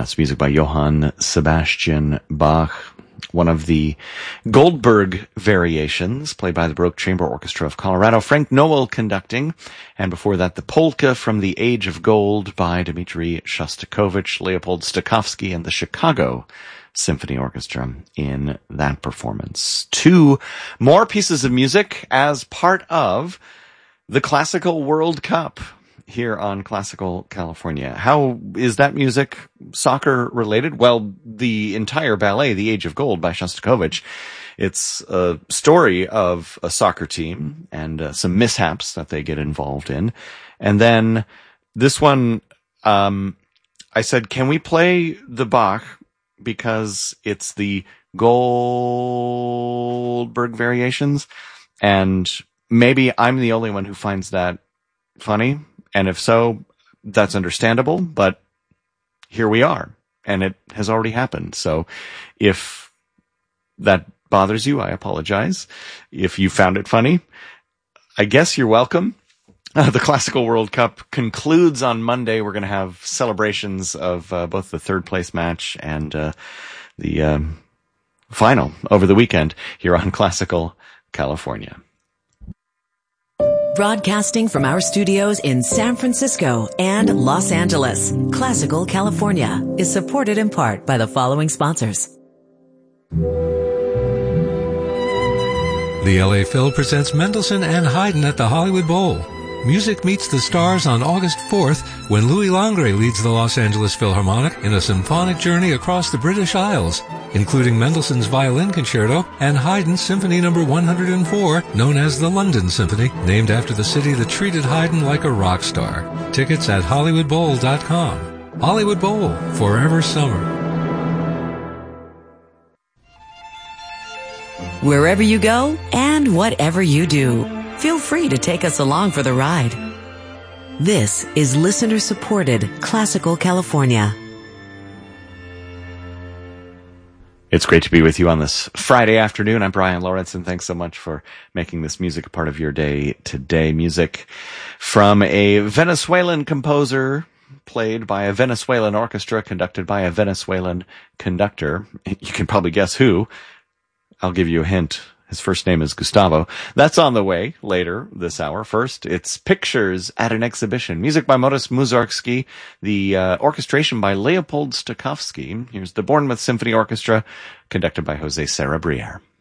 That's music by Johann Sebastian Bach, one of the Goldberg variations played by the Baroque Chamber Orchestra of Colorado, Frank Noel conducting, and before that the Polka from the Age of Gold by Dmitri Shostakovich, Leopold Stokowski, and the Chicago Symphony Orchestra in that performance. Two more pieces of music as part of the Classical World Cup here on Classical California. How is that music soccer related? Well, the entire ballet, The Age of Gold by Shostakovich, it's a story of a soccer team and some mishaps that they get involved in. And then this one, I said, can we play the Bach because it's the Goldberg variations? And maybe I'm the only one who finds that funny. And if so, that's understandable, but here we are, and it has already happened. So if that bothers you, I apologize. If you found it funny, I guess you're welcome. The Classical World Cup concludes on Monday. We're going to have celebrations of both the third place match and the final over the weekend here on Classical California. Broadcasting from our studios in San Francisco and Los Angeles, Classical California is supported in part by the following sponsors. The LA Phil presents Mendelssohn and Haydn at the Hollywood Bowl. Music meets the stars on August 4th when Louis Langre leads the Los Angeles Philharmonic in a symphonic journey across the British Isles, including Mendelssohn's Violin Concerto and Haydn's Symphony No. 104, known as the London Symphony, named after the city that treated Haydn like a rock star. Tickets at HollywoodBowl.com. Hollywood Bowl, forever summer. Wherever you go and whatever you do, feel free to take us along for the ride. This is listener-supported Classical California. It's great to be with you on this Friday afternoon. I'm Brian Lawrence, and thanks so much for making this music a part of your day today. Music from a Venezuelan composer, played by a Venezuelan orchestra, conducted by a Venezuelan conductor. You can probably guess who. I'll give you a hint. His first name is Gustavo. That's on the way later this hour. First, it's Pictures at an Exhibition. Music by Modest Mussorgsky. The orchestration by Leopold Stokowski. Here's the Bournemouth Symphony Orchestra, conducted by Jose Serra Briere.